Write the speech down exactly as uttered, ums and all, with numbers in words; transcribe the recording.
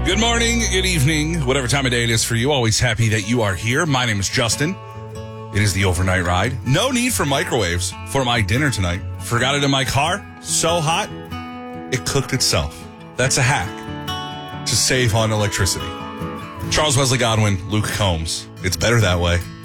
Good morning, good evening, whatever time of day it is for you. Always happy that you are here. My name is Justin. It is the overnight ride. No need for microwaves for my dinner tonight. Forgot it in my car. So hot, it cooked itself. That's a hack to save on electricity. Charles Wesley Godwin, Luke Combs. It's better that way.